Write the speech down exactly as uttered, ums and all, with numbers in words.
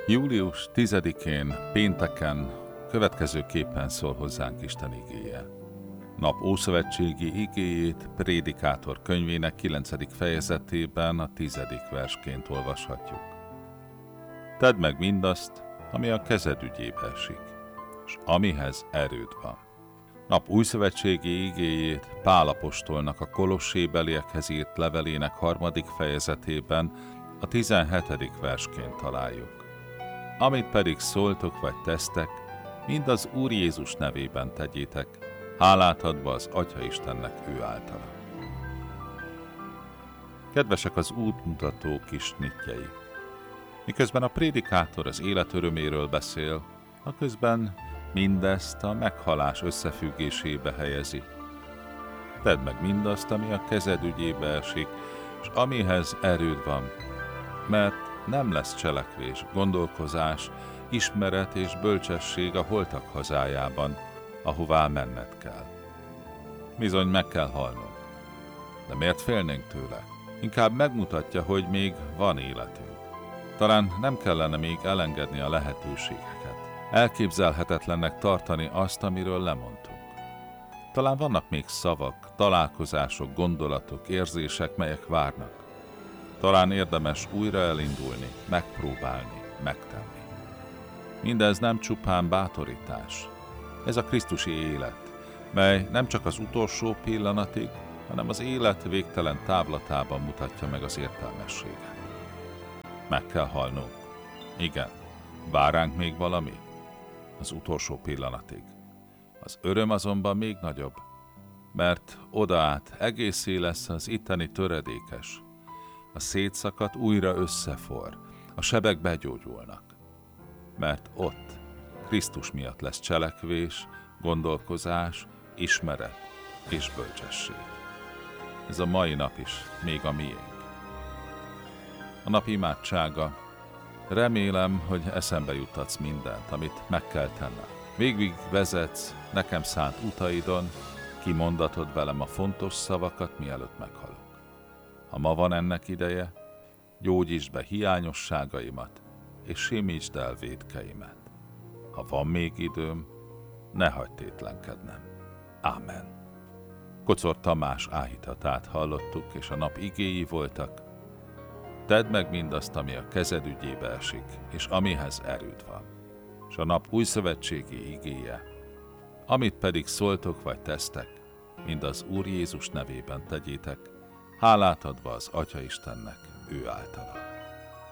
Július tizedikén, pénteken következőképpen szól hozzánk Isten igéje. Nap ószövetségi igéjét Prédikátor könyvének kilencedik fejezetében a tizedik versként olvashatjuk. Tedd meg mindazt, ami a kezed ügyébe esik, és amihez erőd van. Nap újszövetségi igéjét Pál apostolnak a kolossébeliekhez írt levelének harmadik fejezetében a tizenhetedik versként találjuk. Amit pedig szóltok vagy tesztek, mind az Úr Jézus nevében tegyétek, hálát adva az Atya Istennek ő általa. Kedvesek az útmutató kis nyitjai! Miközben a prédikátor az élet öröméről beszél, aközben mindezt a meghalás összefüggésébe helyezi. Tedd meg mindazt, ami a kezed ügyébe esik, és amihez erőd van, mert nem lesz cselekvés, gondolkozás, ismeret és bölcsesség a holtak hazájában, ahová menned kell. Bizony meg kell halnunk. De miért félnénk tőle? Inkább megmutatja, hogy még van életünk. Talán nem kellene még elengedni a lehetőségeket. Elképzelhetetlennek tartani azt, amiről lemondtunk. Talán vannak még szavak, találkozások, gondolatok, érzések, melyek várnak. Talán érdemes újra elindulni, megpróbálni, megtenni. Mindez nem csupán bátorítás. Ez a krisztusi élet, mely nem csak az utolsó pillanatig, hanem az élet végtelen távlatában mutatja meg az értelmességet. Meg kell halnunk. Igen, vár ránk még valami? Az utolsó pillanatig. Az öröm azonban még nagyobb, mert odaát egészé lesz az itteni töredékes. A szétszakadt újra összefor, a sebek begyógyulnak. Mert ott Krisztus miatt lesz cselekvés, gondolkozás, ismeret és bölcsesség. Ez a mai nap is még a miénk. A nap imádsága. Remélem, hogy eszembe juttatsz mindent, amit meg kell tennem. Végig vezetsz nekem szánt utaidon, kimondatod velem a fontos szavakat, mielőtt meghalok. Ha ma van ennek ideje, gyógyítsd be hiányosságaimat, és simítsd el vétkeimet. Ha van még időm, ne hagyd tétlenkednem. Ámen. Kocor Tamás áhítatát hallottuk, és a nap igéi voltak. Tedd meg mindazt, ami a kezed ügyébe esik, és amihez erőd van. És a nap újszövetségi igéje. Amit pedig szóltok vagy tesztek, mind az Úr Jézus nevében tegyétek, hálát adva az Atya Istennek ő általa.